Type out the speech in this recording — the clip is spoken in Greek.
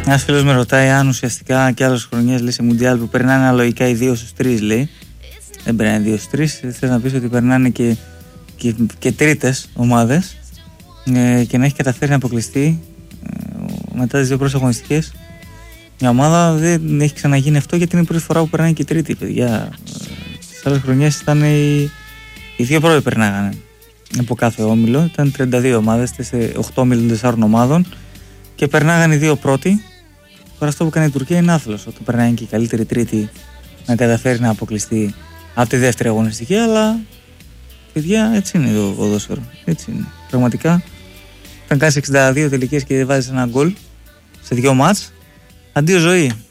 Ένας φίλος με ρωτάει αν ουσιαστικά και άλλες χρονιές, λέει, σε Μουντιάλ που περνάνε αναλογικά οι 2 στους 3, λέει. Δεν περνάνε 2 στους 3, θες να πεις ότι περνάνε και τρίτες ομάδες, και να έχει καταφέρει να αποκλειστεί μετά τις 2 πρώτες αγωνιστικές. Μια ομάδα δεν έχει ξαναγίνει αυτό, γιατί είναι η πρώτη φορά που περνάει και η τρίτη, παιδιά. Στις άλλες χρονιές ήταν οι 2 πρώτοι περνάγανε από κάθε όμιλο. Ήταν 32 ομάδες, 8 όμιλων 4 ομάδων, και περνάγανε οι 2 πρώτοι. Τώρα αυτό που κάνει η Τουρκία είναι άθλος, ότι περνάει και η καλύτερη τρίτη να καταφέρει να αποκλειστεί από τη δεύτερη αγωνιστική. Αλλά παιδιά, έτσι είναι το ποδόσφαιρο. Έτσι είναι. Πραγματικά, όταν κάνεις 62 τελικές και δεν βάζεις ένα γκολ σε 2 μάτς, αντίο ζωή.